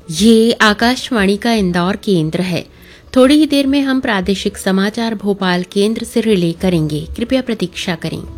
ये आकाशवाणी का इंदौर केंद्र है। थोड़ी ही देर में हम प्रादेशिक समाचार भोपाल केंद्र से रिले करेंगे। कृपया प्रतीक्षा करें।